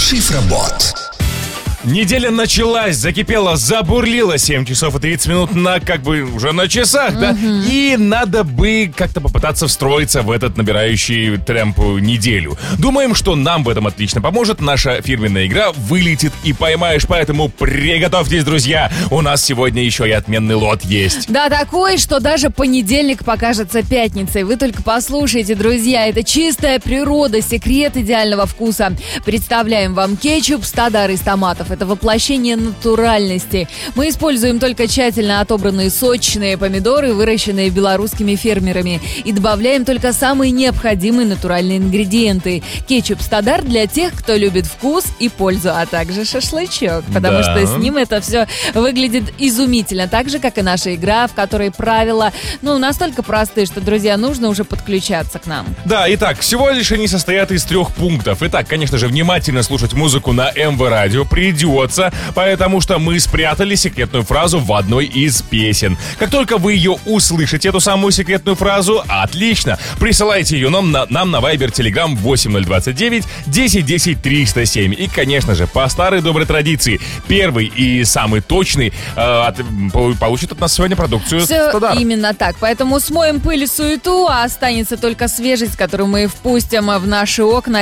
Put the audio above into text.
Шифробот. Неделя началась, закипела, забурлила. 7 часов и 30 минут уже на часах, да? И надо бы как-то попытаться встроиться в этот набирающий темп неделю. Думаем, что нам в этом отлично поможет наша фирменная игра «Вылетит и поймаешь». Поэтому приготовьтесь, друзья. У нас сегодня еще и отменный лот есть. Да, такой, что даже понедельник покажется пятницей. Вы только послушайте, друзья. Это чистая природа, секрет идеального вкуса. Представляем вам кетчуп «Стадар» из томатов. Это воплощение натуральности. Мы используем только тщательно отобранные сочные помидоры, выращенные белорусскими фермерами. И добавляем только самые необходимые натуральные ингредиенты. Кетчуп «Стадар» для тех, кто любит вкус и пользу, а также шашлычок. Потому что с ним это все выглядит изумительно. Так же, как и наша игра, в которой правила, настолько простые, что, друзья, нужно уже подключаться к нам. Да, итак, всего лишь они состоят из 3 пунктов. Итак, конечно же, внимательно слушать музыку на МВ-радио придется, потому что мы спрятали секретную фразу в одной из песен. Как только вы ее услышите, эту самую секретную фразу, отлично, присылайте ее нам на Viber, Telegram 8029 10 10 307. И, конечно же, по старой доброй традиции, первый и самый точный получит от нас сегодня продукцию «Стадар». Все именно так. Поэтому смоем пыль и суету, а останется только свежесть, которую мы впустим в наши окна.